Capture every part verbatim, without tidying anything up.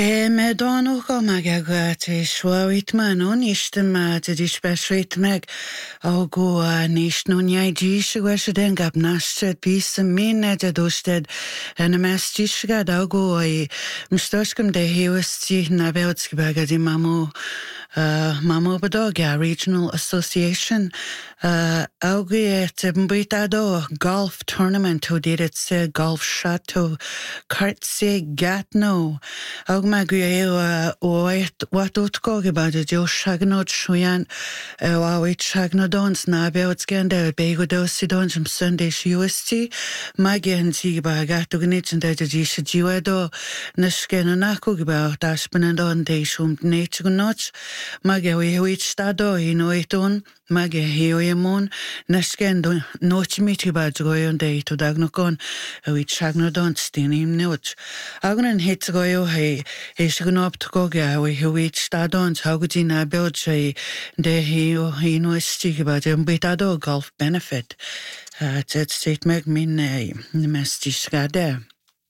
E me dánú go me go te shuawit manu nishtem te dis besrit meg au go nish no nyai dis gwes den gab nasted bis min de dosted en mes dis gad au go I mstoskum de hewsti na beltski bagadi mamu uh, mamu Badoga Regional Association uh, au ge te mbitado golf tournament who did it se golf chateau kartse gatno au ma gwe o wat utko gebad jo shagnod shuyan wa wit shagnodons na beots gende bego dosidons um Sunday U S T ma gen si ba gato gnit de de jiwedo nashken nako geba daspenandon de shum netgnot ma ge we wit stado inoiton ma ge heoemon nashken do nochmiti ba goyon de to dagnokon wit shagnodon stinim not agnen hit goyo he is genopt goga we wit stadon hagudina belche de heo inoistig ba dem betado golf benefit uh tet state meg min mestis gade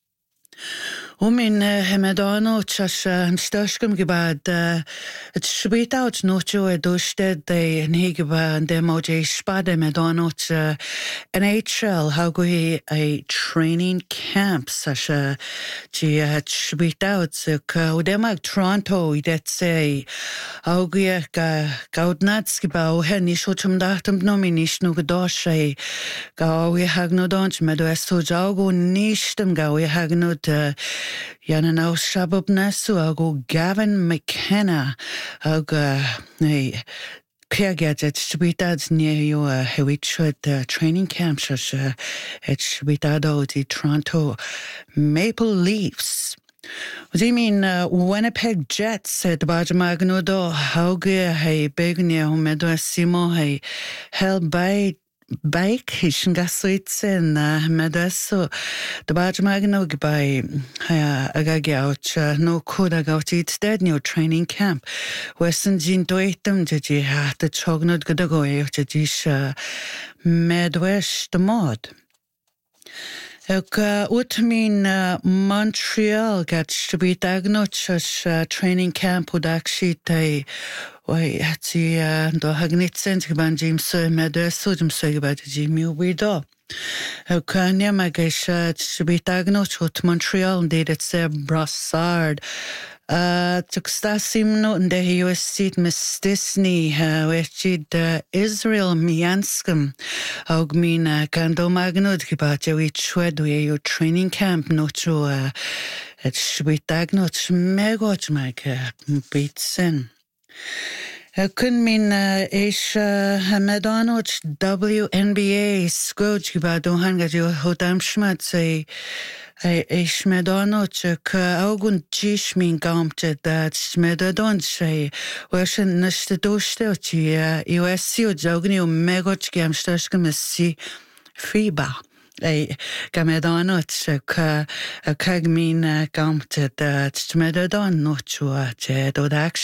Omin hemedano chas mstashkum gebad het shbit out nocho edosted de negeba de moje spade medano N H L how go a training camp sasha chi het shbit out ka udemag Toronto idet say how go ka kaudnats geba o hen nisho chum dachtum no mi nish no gedoshe ga we hagnodons medo esto jago nishtem ga we hagnod Yana now shabub nasu ago Gavin McKenna aga nei Piergat Shbitad near you uh Hewitchwood uh, training camp shash uh, at Shbitado the Toronto Maple Leafs. What do you mean uh, Winnipeg Jets said Bajamagno do hauge hey begnia humedo simo hey held by Bike hishin gasoitsen medaso the Bajamagno by agagouch no coda gout it dead new training camp Western Jean doitum did you have the chognod godagoy to dish medwesh the mod Uk utmin Montreal got to be diagnosed training camp would actually tay Wai hati do hagnitsen geban James medeso dem segabad Jimmy wido Ukanya magesha to be diagnosed with Montreal did it say Brassard Uh, Tukstasimno in the U S seat Miss Disney, uh, which uh, Israel Mianskum, Augmina Kando Magnod Gibaja, which were your training camp, not your, uh, it should be diagnosed, Megoj Mag, Beatsen. Kun min ish Hamedanoch W N B A Skoj Gibado Hangaju Hodam Schmat say ish Medanoch Augun Jish min Gamte that Smedadon say Washin Nashtadoshti U S C Jogni Megoch Gamstashkum si Fiba. Ei gamedanoch ka kagmin gamte that Smedadon nochua Jed